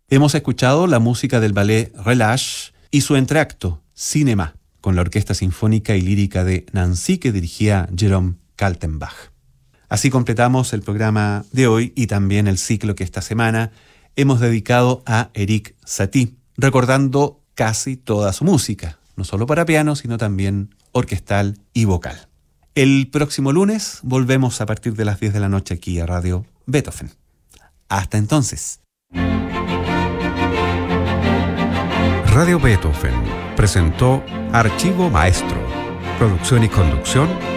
Hemos escuchado la música del ballet Relâche y su entreacto, Cinema, con la Orquesta Sinfónica y Lírica de Nancy que dirigía Jérôme Kaltenbach. Así completamos el programa de hoy y también el ciclo que esta semana hemos dedicado a Erik Satie, recordando casi toda su música, no solo para piano, sino también orquestal y vocal. El próximo lunes volvemos a partir de las 10 de la noche aquí a Radio Beethoven. Hasta entonces. Radio Beethoven presentó Archivo Maestro, producción y conducción